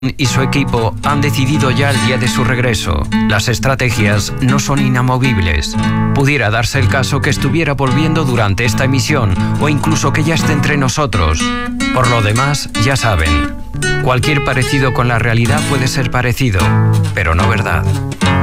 y su equipo han decidido ya el día de su regreso. Las estrategias no son inamovibles. Pudiera darse el caso que estuviera volviendo durante esta emisión o incluso que ya esté entre nosotros. Por lo demás, ya saben, cualquier parecido con la realidad puede ser parecido, pero no verdad.